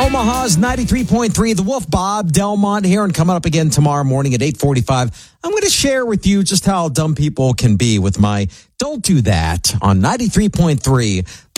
Omaha's 93.3, The Wolf, Bob Delmont here, and coming up again tomorrow morning at 8:45. I'm going to share with you just how dumb people can be with my Don't Do That on 93.3,